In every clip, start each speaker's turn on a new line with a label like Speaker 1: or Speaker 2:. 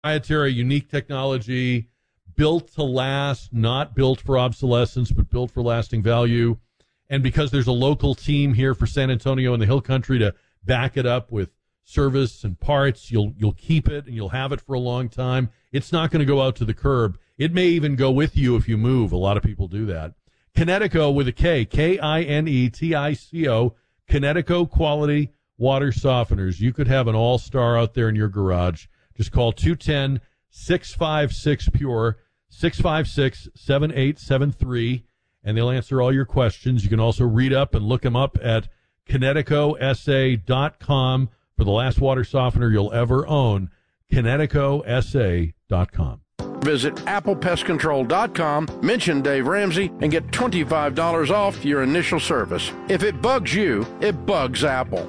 Speaker 1: proprietary, unique technology, built to last, not built for obsolescence, but built for lasting value. And because there's a local team here for San Antonio and the Hill Country to back it up with service and parts, you'll keep it and you'll have it for a long time. It's not going to go out to the curb. It may even go with you if you move. A lot of people do that. Kinetico with a K, Kinetico, Kinetico Quality Water Softeners. You could have an all-star out there in your garage. Just call 210-656-PURE, 656-7873, and they'll answer all your questions. You can also read up and look them up at KineticoSA.com for the last water softener you'll ever own, KineticoSA.com.
Speaker 2: Visit ApplePestControl.com, mention Dave Ramsey, and get $25 off your initial service. If it bugs you, it bugs Apple.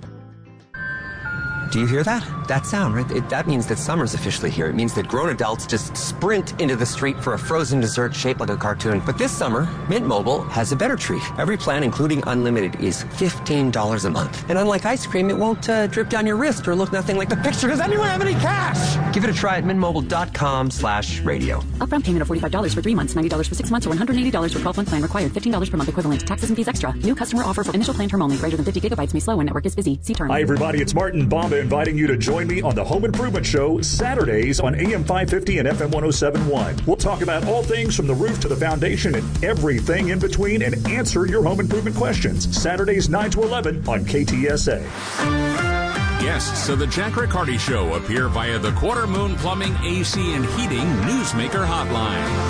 Speaker 3: Do you hear that? That sound, right? That means that summer's officially here. It means that grown adults just sprint into the street for a frozen dessert shaped like a cartoon. But this summer, Mint Mobile has a better treat. Every plan, including unlimited, is $15 a month. And unlike ice cream, it won't drip down your wrist or look nothing like the picture. Does anyone have any cash? Give it a try at mintmobile.com/radio.
Speaker 4: Upfront payment of $45 for 3 months, $90 for 6 months, or $180 for 12-month plan required. $15 per month equivalent. Taxes and fees extra. New customer offer for initial plan term only. Greater than 50 gigabytes may slow when network is busy. See terms.
Speaker 5: Hi, everybody. It's Martin Bomba inviting you to join me on the Home Improvement Show Saturdays on AM 550 and FM 107.1. We'll talk about all things from the roof to the foundation and everything in between and answer your home improvement questions. Saturdays 9 to 11 on KTSA.
Speaker 6: Guests of the Jack Riccardi Show appear via the Quarter Moon Plumbing, AC, and Heating Newsmaker Hotline.